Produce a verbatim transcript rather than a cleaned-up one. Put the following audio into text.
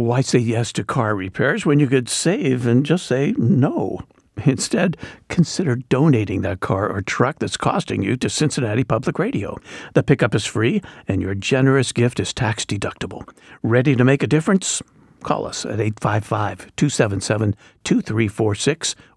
Why say yes to car repairs when you could save and just say no? Instead, consider donating that car or truck that's costing you to Cincinnati Public Radio. The pickup is free, and your generous gift is tax-deductible. Ready to make a difference? Call us at eight five five, two seven seven, two three four six